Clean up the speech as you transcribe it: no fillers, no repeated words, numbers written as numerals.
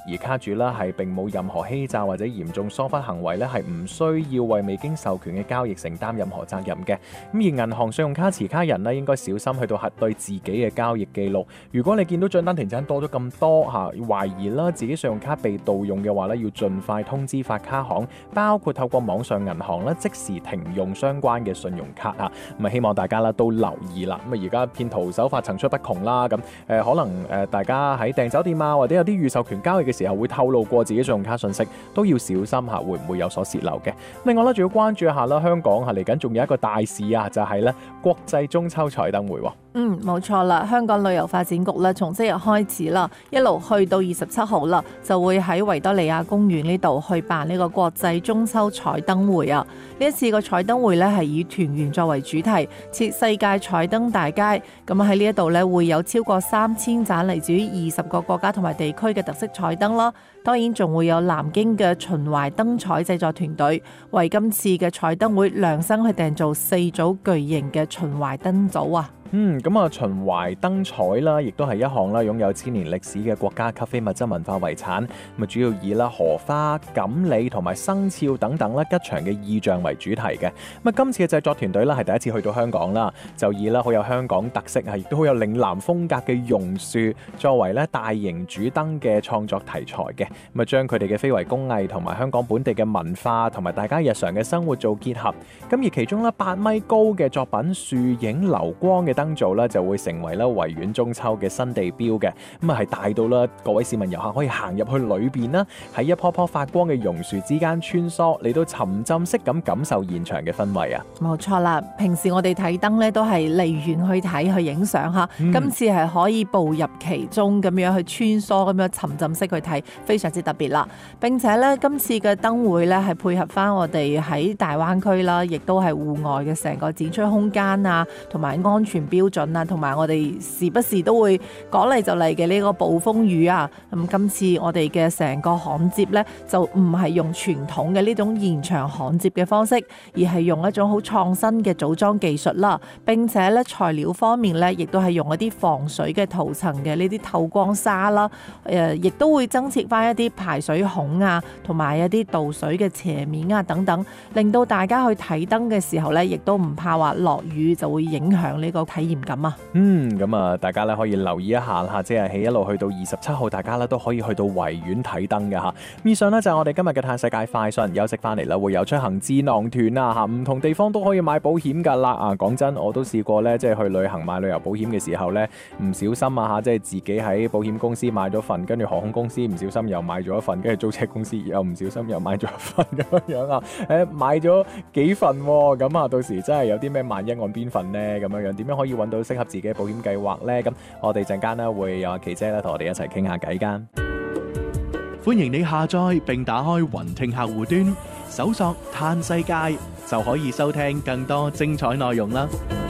而卡主啦係並冇任何欺詐或者嚴重疏忽行為咧，係唔需要為未經授權嘅交易承擔任何責任嘅。咁而銀行信用卡持卡人咧，應該小心去到核對自己嘅交易記錄。如果你見到帳單停產多咗咁多懷疑啦自己信用卡被盜用嘅話咧，要盡快通知發卡行，包括透過網上銀行咧即時停用相關嘅信用卡啊。咁啊，希望大家啦都留意啦。咁啊，而家騙徒手法層出不窮啦。咁可能大家喺訂酒店啊，或者有啲預授權交易嘅時候會透露過自己信用卡信息，都要小心下會唔會有所洩漏嘅。另外咧，仲要關注一下啦，香港嚟緊仲有一個大事啊，就係咧國際中秋彩燈會。 冇錯啦，香港旅遊發展局咧從即日開始啦，一路去到27號啦，就會喺維多利亞公園呢度去辦呢個國際中秋彩燈會啊！呢一次個彩燈會咧係以團圓作為主題，設世界彩燈大街。咁喺呢一度咧會有超過3000盞嚟自於20個國家同埋地區嘅特色彩燈啦。當然仲會有南京嘅秦淮燈彩製作團隊為今次嘅彩燈會量身去訂造4組巨型嘅秦淮燈組啊！ 咁啊，秦淮燈彩啦，亦都係一項啦擁有1000年歷史嘅國家級非物質文化遺產。咁啊，主要以啦荷花、錦鯉同埋生肖等等啦吉祥嘅意象為主題嘅。咁啊，今次嘅製作團隊啦係第一次去到香港啦，就以啦好有香港特色亦都好有嶺南風格嘅榕樹作為咧大型主燈嘅創作題材嘅。咁啊，將佢哋嘅非遺工藝同埋香港本地嘅文化同埋大家日常嘅生活做結合。咁而其中咧8米高嘅作品樹影流光嘅燈組咧就會成為咧維園中秋嘅新地標嘅。咁啊係大到啦各位市民遊客可以行入去裏邊啦，喺一棵棵發光嘅榕樹之間穿梭，嚟到沉浸式咁感受現場嘅氛圍啊！ 冇錯啦，平時我哋睇燈咧都係離遠去睇去影相嚇，今次係可以步入其中咁樣去穿梭咁樣沉浸式去睇，非常之特別啦。並且咧今次嘅燈會咧係配合翻我哋喺大灣區啦，亦都係戶外嘅成個展出空間啊，同埋安全標準啊，同埋我哋時不時都會講嚟就嚟嘅呢個暴風雨啊。咁今次我哋嘅成個焊接呢，就唔係用傳統嘅呢種現場焊接嘅方式，而係用一種好創新嘅組裝技術啦。並且咧材料方面呢，亦都係用一啲防水嘅塗層嘅呢啲透光紗啦。亦都會增設翻一啲排水孔啊，同埋一啲導水嘅斜面啊等等，令到大家去睇燈嘅時候呢，亦都唔怕話落雨就會影響呢個體驗感啊。 咁啊，大家咧可以留意一下啦，即係一路去到27號，大家咧都可以去到維園睇燈嘅嚇。以上呢就係我哋今日嘅嘆世界快訊，休息翻嚟啦，會有出行智囊團啊嚇，唔同地方都可以買保險㗎啦啊！講真，我都試過咧，即係去旅行買旅遊保險嘅時候咧，唔小心啊嚇，即係自己喺保險公司買咗份，跟住航空公司唔小心又買咗一份，跟住租車公司又唔小心又買咗一份咁樣啊！買咗幾份喎，咁啊到時真係有啲咩萬一按邊份呢？咁樣點樣可以揾到適合自己嘅保險計劃呢？咁我哋陣間咧會有阿琪姐咧同我哋一齊傾下偈間。 歡迎你下載並打開雲聽客戶端，搜索嘆世界就可以收聽更多精彩內容啦。